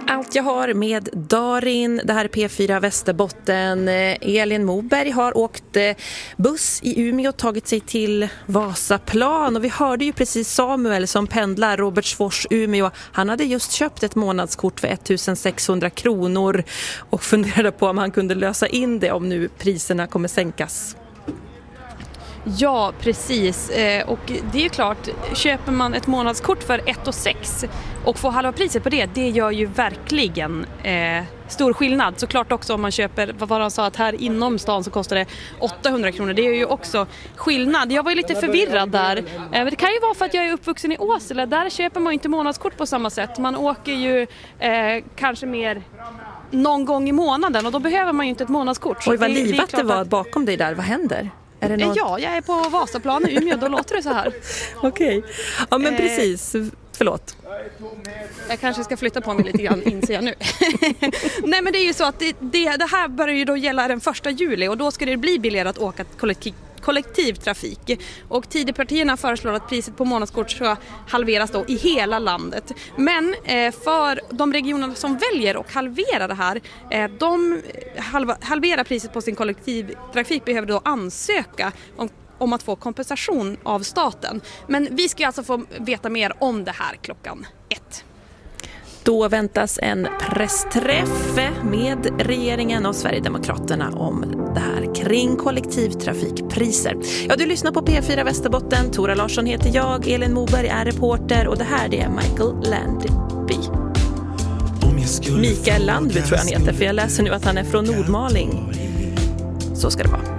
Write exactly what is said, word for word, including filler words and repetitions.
Allt jag har med Darin. Det här är P fyra Västerbotten. Elin Moberg har åkt buss i Umeå och tagit sig till Vasaplan. Och vi hörde ju precis Samuel som pendlar Robertsfors Umeå. Han hade just köpt ett månadskort för etttusensexhundra kronor och funderade på om han kunde lösa in det om nu priserna kommer sänkas. Ja, precis. Eh, och det är ju klart, köper man ett månadskort för ett och sex och får halva priset på det, det gör ju verkligen eh, stor skillnad. Såklart också om man köper, vad han sa, att här inom stan så kostar det åttahundra kronor. Det är ju också skillnad. Jag var ju lite förvirrad där. Eh, det kan ju vara för att jag är uppvuxen i Åsele. Där köper man ju inte månadskort på samma sätt. Man åker ju eh, kanske mer någon gång i månaden och då behöver man ju inte ett månadskort. Oj, vad det, livat det, det var att... bakom dig där. Vad händer? Är det något... Ja, jag är på Vasaplan i Umeå, då låter det så här. Okej, okay. Ja men precis, förlåt. Jag kanske ska flytta på mig lite grann, inser jag nu. Nej, men det är ju så att det, det, det här börjar ju då gälla den första juli och då ska det bli billigare att åka kollektiv, kollektivtrafik. Och Tidöpartierna föreslår att priset på månadskort ska halveras då i hela landet. Men eh, för de regioner som väljer att halvera det här, eh, de halva, halverar priset på sin kollektivtrafik behöver då ansöka om om att få kompensation av staten. Men vi ska alltså få veta mer om det här klockan ett. Då väntas en pressträff med regeringen och Sverigedemokraterna om det här kring kollektivtrafikpriser. Ja, du lyssnar på P fyra Västerbotten. Tora Larsson heter jag, Elin Moberg är reporter och det här det är Michael Landby. Mikael Landby tror jag han heter, för jag läser nu att han är från Nordmaling. Så ska det vara.